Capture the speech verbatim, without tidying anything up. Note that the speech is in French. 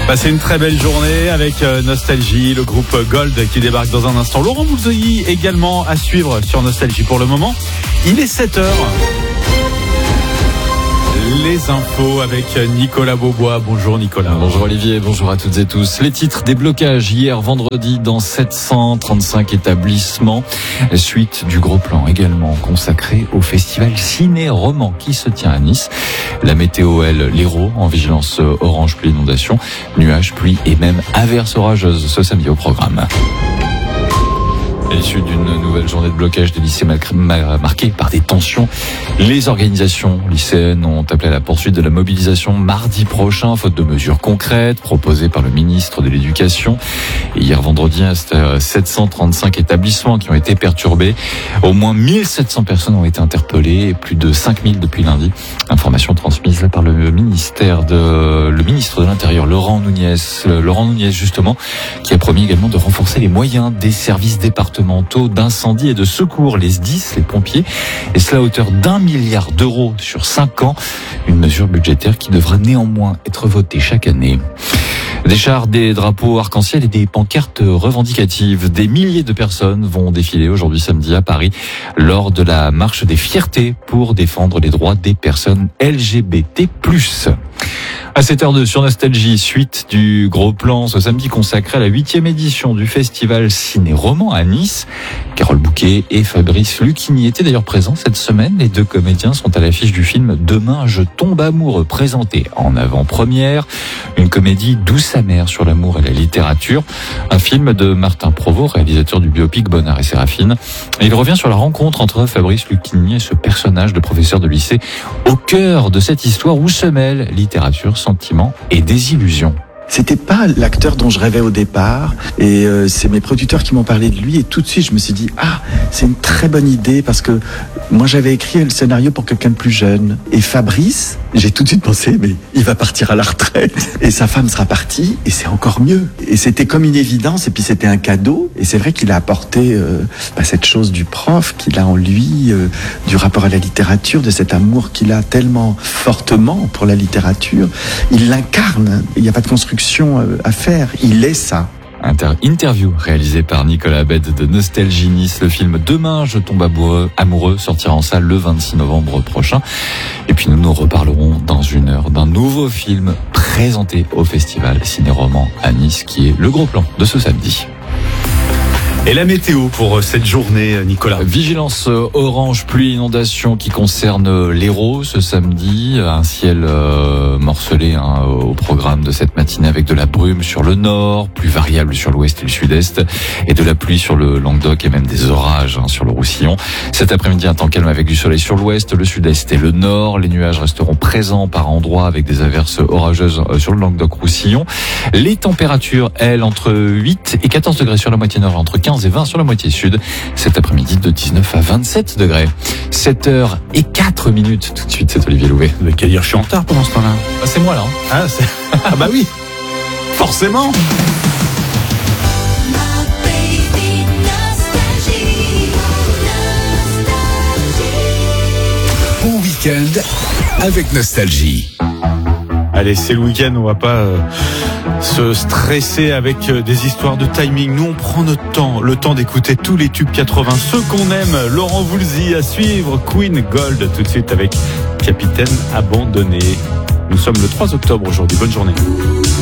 Passez une très belle journée avec euh, Nostalgie, le groupe Gold qui débarque dans un instant. Laurent Boulzoui également à suivre sur Nostalgie pour le moment. Il est sept heures. Les infos avec Nicolas Beaubois. Bonjour Nicolas. Bonjour Olivier, bonjour à toutes et tous. Les titres des blocages hier vendredi dans sept cent trente-cinq établissements. Suite du gros plan également consacré au festival Ciné-Roman qui se tient à Nice. La météo, elle, l'Hérault en vigilance orange pluie inondation, nuages, pluie et même averses orageuses ce samedi au programme. À l'issue d'une nouvelle journée de blocage des lycées marquée par des tensions, les organisations lycéennes ont appelé à la poursuite de la mobilisation mardi prochain, faute de mesures concrètes proposées par le ministre de l'Éducation. Et hier vendredi, c'est sept cent trente-cinq établissements qui ont été perturbés. Au moins mille sept cents personnes ont été interpellées et plus de cinq mille depuis lundi. Information transmise par le ministère de, le ministre de l'Intérieur, Laurent Nunez, Laurent Nunez justement, qui a promis également de renforcer les moyens des services départementaux d'incendie et de secours, les S D I S, les pompiers, et cela à hauteur d'un milliard d'euros sur cinq ans, une mesure budgétaire qui devra néanmoins être votée chaque année. Des chars, des drapeaux arc-en-ciel et des pancartes revendicatives. Des milliers de personnes vont défiler aujourd'hui samedi à Paris lors de la marche des fiertés pour défendre les droits des personnes L G B T plus. À sept heures deux sur Nostalgie, suite du gros plan ce samedi consacré à la huitième édition du festival Ciné-Roman à Nice. Carole Bouquet et Fabrice Lucchini étaient d'ailleurs présents cette semaine. Les deux comédiens sont à l'affiche du film Demain je tombe amoureux, présenté en avant-première. Une comédie douce amère sur l'amour et la littérature. Un film de Martin Provost, réalisateur du biopic Bonnard et Séraphine. Et il revient sur la rencontre entre Fabrice Lucchini et ce personnage de professeur de lycée au cœur de cette histoire où se mêlent littérature, sentiments et désillusions. C'était pas l'acteur dont je rêvais au départ et euh, c'est mes producteurs qui m'ont parlé de lui et tout de suite je me suis dit ah c'est une très bonne idée parce que moi j'avais écrit le scénario pour quelqu'un de plus jeune et Fabrice, j'ai tout de suite pensé mais il va partir à la retraite et sa femme sera partie et c'est encore mieux et c'était comme une évidence et puis c'était un cadeau et c'est vrai qu'il a apporté euh, bah, cette chose du prof qu'il a en lui, euh, du rapport à la littérature, de cet amour qu'il a tellement fortement pour la littérature, il l'incarne, il n'y a pas de construction à faire, il est ça. Inter- interview réalisée par Nicolas Abed de Nostalgie Nice. Le film Demain je tombe amoureux, amoureux sortira en salle le vingt-six novembre prochain. Et puis nous nous reparlerons dans une heure d'un nouveau film présenté au festival Ciné-Roman à Nice qui est le gros plan de ce samedi. Et la météo pour cette journée, Nicolas? Vigilance orange, pluie, inondation qui concerne l'Hérault ce samedi. Un ciel euh, morcelé hein, au programme de cette matinée avec de la brume sur le nord, plus variable sur l'ouest et le sud-est, et de la pluie sur le Languedoc et même des orages hein, sur le Roussillon. Cet après-midi, un temps calme avec du soleil sur l'ouest, le sud-est et le nord. Les nuages resteront présents par endroits avec des averses orageuses sur le Languedoc-Roussillon. Les températures, elles, entre huit et quatorze degrés sur la moitié nord, entre quinze et vingt sur la moitié sud. Cet après-midi de dix-neuf à vingt-sept degrés. sept heures et quatre minutes. Tout de suite, c'est Olivier Louvet. Vous avez qu'à dire je suis en retard pendant ce temps-là. Ah, c'est moi là. Ah, c'est... ah bah oui, forcément. Bon week-end avec Nostalgie. Allez, c'est le week-end, on va pas euh, se stresser avec euh, des histoires de timing. Nous, on prend notre temps, le temps d'écouter tous les tubes quatre-vingts, ceux qu'on aime. Laurent Voulzy à suivre, Queen Gold tout de suite avec Capitaine Abandonné. Nous sommes le trois octobre aujourd'hui, bonne journée.